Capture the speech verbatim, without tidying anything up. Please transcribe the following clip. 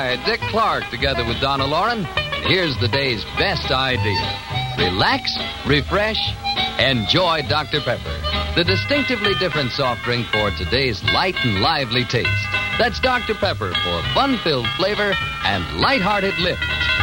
Hi, Dick Clark together with Donna Lauren. And here's the day's best idea. Relax, refresh, enjoy Doctor Pepper, the distinctively different soft drink for today's light and lively taste. That's Doctor Pepper for fun-filled flavor and light-hearted lift.